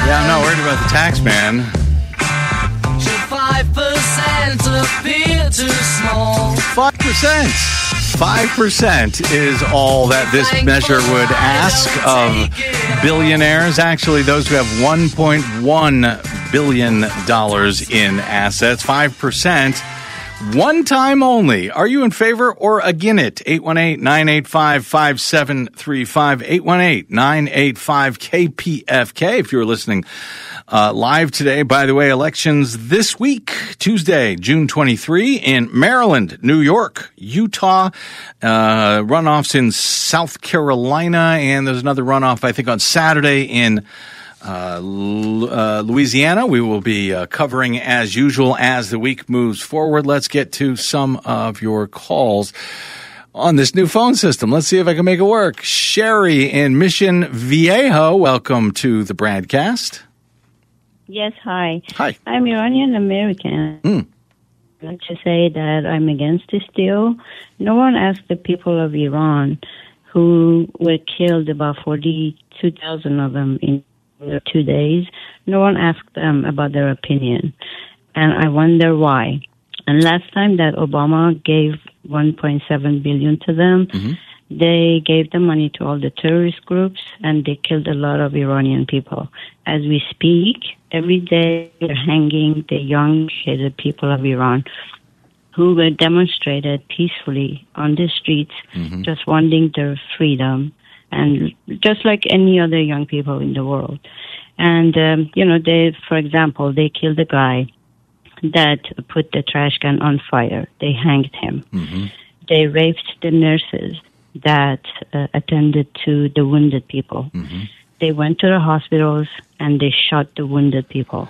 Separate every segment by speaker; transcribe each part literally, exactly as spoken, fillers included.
Speaker 1: Yeah, I'm not worried about the tax man.
Speaker 2: Should five percent appear too small?
Speaker 1: five percent. five percent is all that this measure would ask of billionaires. Actually, those who have one point one billion dollars in assets. five percent. One time only. Are you in favor or against it? eight one eight, nine eight five, five seven three five. eight one eight, nine eight five, K P F K. If you're listening uh, live today, by the way, elections this week, Tuesday, June twenty-third, in Maryland, New York, Utah, uh, runoffs in South Carolina, and there's another runoff, I think, on Saturday in Uh, uh, Louisiana. We will be uh, covering as usual as the week moves forward. Let's get to some of your calls on this new phone system. Let's see if I can make it work. Sherry in Mission Viejo, welcome to the broadcast.
Speaker 3: Yes, hi.
Speaker 1: Hi.
Speaker 3: I'm Iranian American.
Speaker 1: Mm.
Speaker 3: I'd like to say that I'm against this deal. No one asked the people of Iran, who were killed, about forty-two thousand of them in two days. No one asked them about their opinion. And I wonder why. And last time that Obama gave one point seven billion dollars to them, mm-hmm. they gave the money to all the terrorist groups, and they killed a lot of Iranian people. As we speak, every day they're hanging the young, educated people of Iran who were demonstrated peacefully on the streets, mm-hmm. just wanting their freedom, and just like any other young people in the world. And, um, you know, they, for example, they killed a guy that put the trash can on fire. They hanged him. Mm-hmm. They raped the nurses that uh, attended to the wounded people. Mm-hmm. They went to the hospitals and they shot the wounded people.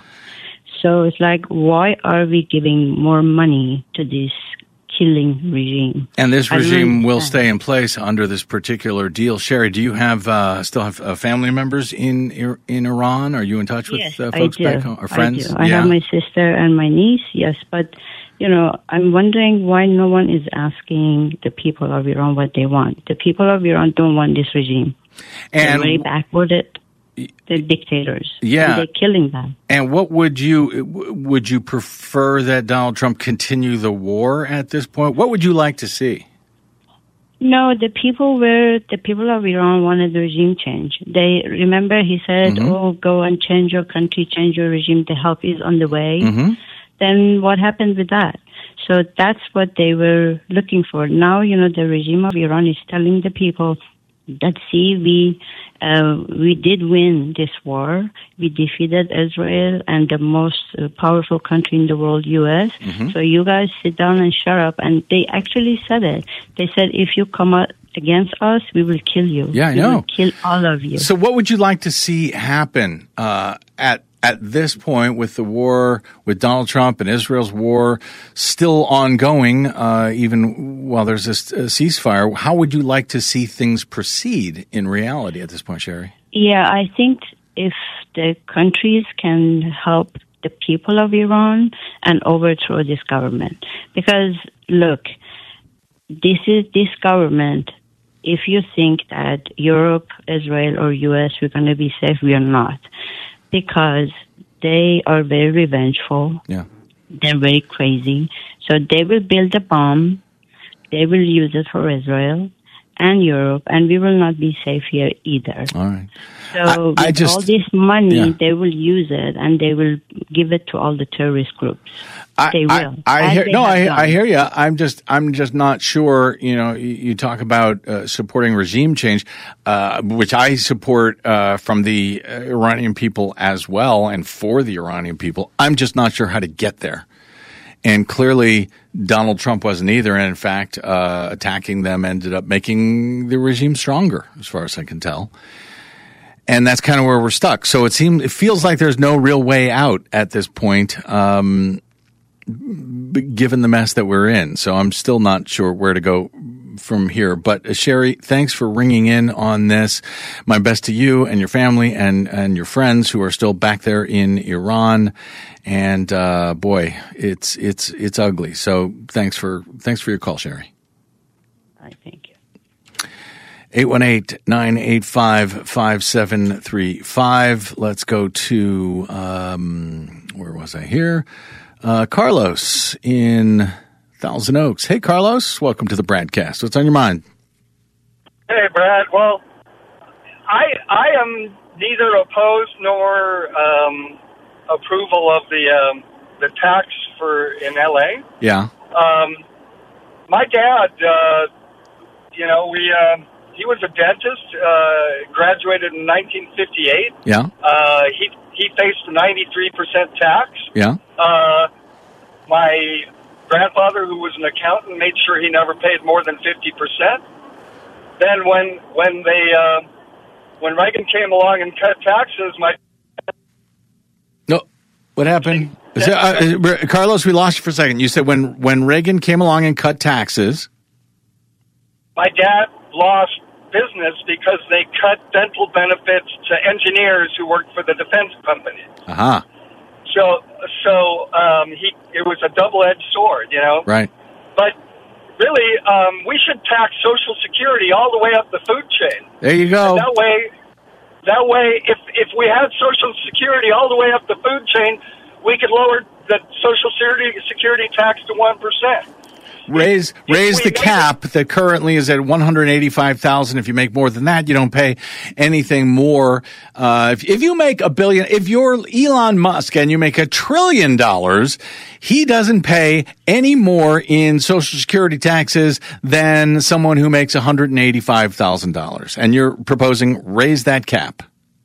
Speaker 3: So it's like, why are we giving more money to this killing regime?
Speaker 1: And this regime will stay in place under this particular deal. Sherry, do you have uh, still have uh, family members in in Iran? Are you in touch with
Speaker 3: yes,
Speaker 1: uh, folks
Speaker 3: I do.
Speaker 1: back home or friends?
Speaker 3: I do. I
Speaker 1: yeah.
Speaker 3: have my sister and my niece, yes. But, you know, I'm wondering why no one is asking the people of Iran what they want. The people of Iran don't want this regime.
Speaker 1: And
Speaker 3: they're very backwarded. The dictators.
Speaker 1: Yeah.
Speaker 3: And they're killing them.
Speaker 1: And what would you, would you prefer that Donald Trump continue the war at this point? What would you like to see?
Speaker 3: No, the people were, the people of Iran wanted the regime change. They, remember he said, mm-hmm. oh, go and change your country, change your regime, the help is on the way. Mm-hmm. Then what happened with that? So that's what they were looking for. Now, you know, the regime of Iran is telling the people that, see, we uh, we did win this war. We defeated Israel and the most uh, powerful country in the world, U S Mm-hmm. So you guys sit down and shut up. And they actually said it. They said, if you come out against us, we will kill you.
Speaker 1: Yeah, I
Speaker 3: we
Speaker 1: know.
Speaker 3: will kill all of you.
Speaker 1: So what would you like to see happen uh, at At this point, with the war, with Donald Trump and Israel's war still ongoing, uh, even while there's this uh, ceasefire, how would you like to see things proceed in reality at this point, Sherry?
Speaker 3: Yeah, I think if the countries can help the people of Iran and overthrow this government. Because, look, this is this government, if you think that Europe, Israel, or U S, we're going to be safe, we are not. Because they are very revengeful.
Speaker 1: Yeah.
Speaker 3: They're very crazy. So they will build a bomb. They will use it for Israel and Europe, and we will not be safe here either.
Speaker 1: All right.
Speaker 3: So
Speaker 1: I,
Speaker 3: with
Speaker 1: I just,
Speaker 3: all this money,
Speaker 1: yeah.
Speaker 3: they will use it, and they will give it to all the terrorist groups.
Speaker 1: I,
Speaker 3: they will.
Speaker 1: I, I hear, no, I,
Speaker 3: done.
Speaker 1: I hear you. I'm just, I'm just not sure. You know, you, you talk about uh, supporting regime change, uh, which I support uh, from the Iranian people as well, and for the Iranian people. I'm just not sure how to get there. And clearly, Donald Trump wasn't either. And in fact, uh, attacking them ended up making the regime stronger, as far as I can tell. And that's kind of where we're stuck. So it seems, it feels like there's no real way out at this point, um, given the mess that we're in. So I'm still not sure where to go from here. But uh, Sherry, thanks for ringing in on this. My best to you and your family and, and your friends who are still back there in Iran. And uh, boy, it's it's it's ugly. So thanks for thanks for your call, Sherry.
Speaker 3: I thank you.
Speaker 1: eight one eight, nine eight five, five seven three five. Let's go to, um, where was I here? Uh, Carlos in Thousand Oaks. Hey, Carlos. Welcome to the Bradcast. What's on your mind?
Speaker 4: Hey, Brad. Well, I I am neither opposed nor um, approval of the um, the tax for in L A.
Speaker 1: Yeah.
Speaker 4: Um, my dad, uh, you know, we um, he was a dentist. Uh, graduated in nineteen fifty-eight.
Speaker 1: Yeah.
Speaker 4: Uh, he he faced a ninety-three percent tax.
Speaker 1: Yeah.
Speaker 4: Uh, my grandfather, who was an accountant, made sure he never paid more than fifty percent. Then when when they uh, when Reagan came along and cut taxes, my
Speaker 1: no, what happened? Is there, uh, Carlos, we lost you for a second. You said when when Reagan came along and cut taxes,
Speaker 4: my dad lost business because they cut dental benefits to engineers who worked for the defense companies.
Speaker 1: Uh huh.
Speaker 4: So so um, he it was a double-edged sword, you know.
Speaker 1: Right.
Speaker 4: But really, um, we should tax Social Security all the way up the food chain.
Speaker 1: There you go.
Speaker 4: And that way, that way, if if we had Social Security all the way up the food chain, we could lower the Social Security Security tax to one percent.
Speaker 1: Raise
Speaker 4: if,
Speaker 1: raise
Speaker 4: if
Speaker 1: the cap that currently is at one hundred eighty-five thousand. If you make more than that, you don't pay anything more. Uh, if, if you make a billion, if you're Elon Musk and you make a trillion dollars, he doesn't pay any more in Social Security taxes than someone who makes one hundred eighty-five thousand dollars. And you're proposing raise that cap.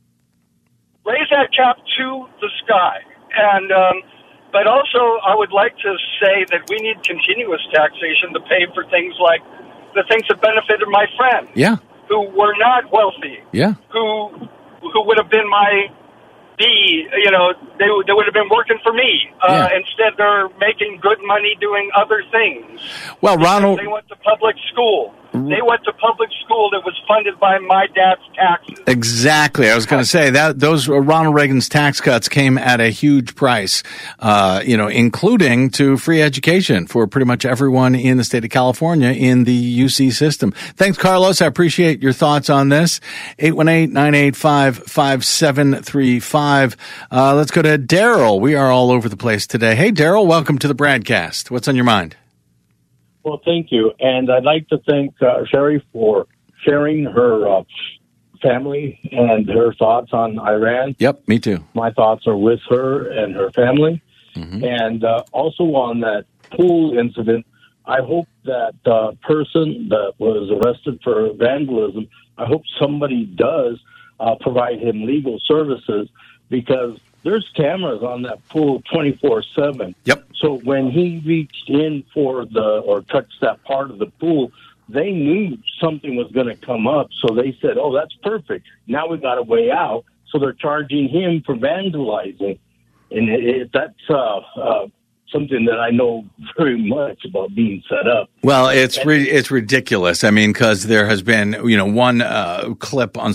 Speaker 4: Raise that cap to the sky. And, um, But also, I would like to say that we need continuous taxation to pay for things like the things that benefited my friends,
Speaker 1: Yeah.
Speaker 4: who were not wealthy,
Speaker 1: Yeah.
Speaker 4: who who would have been my B, you know, they, they would have been working for me. Uh,
Speaker 1: Yeah.
Speaker 4: Instead, they're making good money doing other things.
Speaker 1: Well, Ronald,
Speaker 4: They went to public school. They went to public school that was funded by my dad's taxes.
Speaker 1: exactly. I was going to say that those Ronald Reagan's tax cuts came at a huge price, uh, you know, including to free education for pretty much everyone in the state of California in the U C system. Thanks, Carlos. I appreciate your thoughts on this. eight one eight, nine eight five, five seven three five. Uh, let's go to Daryl. We are all over the place today. Hey, Daryl, welcome to the Bradcast. What's on your mind?
Speaker 5: Well, thank you. And I'd like to thank uh, Sherry for sharing her uh, family and her thoughts on Iran.
Speaker 1: Yep, me too.
Speaker 5: My thoughts are with her and her family.
Speaker 1: Mm-hmm.
Speaker 5: And uh, also on that pool incident, I hope that uh, person that was arrested for vandalism, I hope somebody does uh, provide him legal services, because there's cameras on that pool twenty-four seven.
Speaker 1: Yep.
Speaker 5: So when he reached in for the, or touched that part of the pool, they knew something was going to come up. So they said, oh, that's perfect. Now we got a way out. So they're charging him for vandalizing. And it, it, that's uh, uh, something that I know very much about being set up.
Speaker 1: Well, it's re- it's ridiculous. I mean, because there has been, you know, one uh, clip on